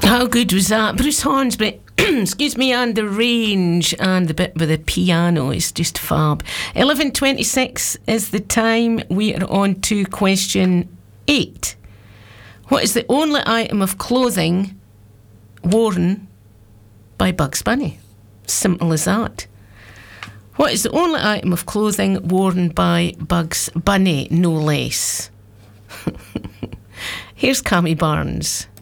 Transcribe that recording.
How good was that? Bruce Hornsby, excuse me, and the range and the bit with the piano is just fab. 11:26 is the time. We are on to question 8. What is the only item of clothing worn by Bugs Bunny? Simple as that. What is the only item of clothing worn by Bugs Bunny, no less? Here's Cammy Barnes.